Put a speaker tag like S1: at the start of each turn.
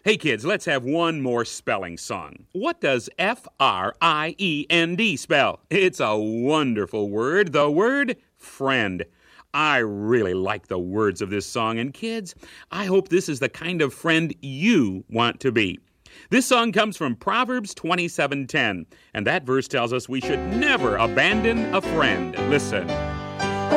S1: Hey kids, let's have one more spelling song. What does F-R-I-E-N-D spell? It's a wonderful word, the word friend. I really like the words of this song, and kids, I hope this is the kind of friend you want to be. This song comes from Proverbs 27:10, and that verse tells us we should never abandon a friend. Listen.